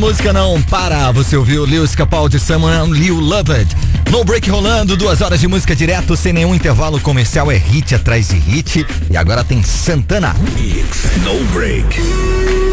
música não para. Você ouviu Lewis Capaldi, Someone You Loved. No break rolando, 2 horas de música direto, sem nenhum intervalo comercial, é hit atrás de hit. E agora tem Santana. No break.